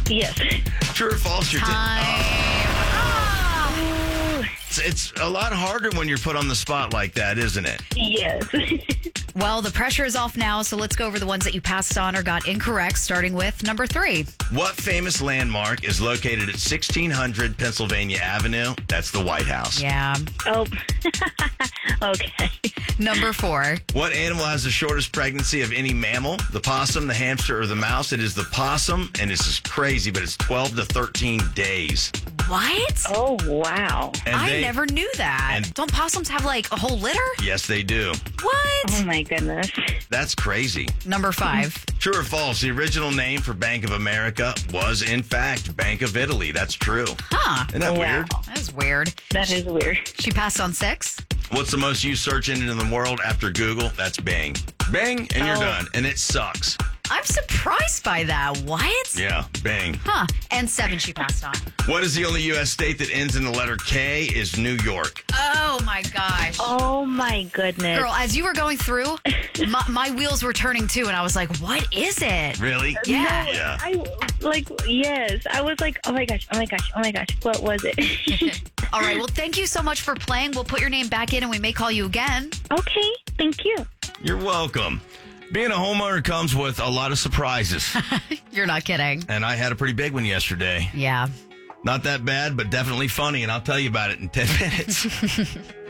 Yes. True or false? Ooh, It's a lot harder when you're put on the spot like that, isn't it? yes. Well, the pressure is off now, so let's go over the ones that you passed on or got incorrect, starting with number 3. What famous landmark is located at 1600 Pennsylvania Avenue? That's the White House. Yeah. Oh. Okay. Number 4. What animal has the shortest pregnancy of any mammal? The possum, the hamster, or the mouse? It is the possum, and this is crazy, but it's 12 to 13 days. What? Oh, wow. And I never knew that. and- Don't possums have like a whole litter? Yes, they do. What? Oh, my goodness. That's crazy. Number 5. True or false? The original name for Bank of America was, in fact, Bank of Italy. That's true. Huh. Isn't that Wow. weird? That was weird. That is weird. She passed on 6. What's the most used search engine in the world after Google? That's Bing. Bing, and you're Oh. done. And it sucks. I'm surprised by that. What? Yeah, Bing. Huh. And 7 she passed on. What is the only U.S. state that ends in the letter K? Is New York. Oh my gosh. Oh, my goodness. Girl, as you were going through, my wheels were turning too, and I was like, what is it? Really? Yeah. Yeah. Yes. I was like, oh, my gosh. What was it? All right. Well, thank you so much for playing. We'll put your name back in, and we may call you again. Okay. Thank you. You're welcome. Being a homeowner comes with a lot of surprises. You're not kidding. And I had a pretty big one yesterday. Yeah. Not that bad, but definitely funny. And I'll tell you about it in 10 minutes.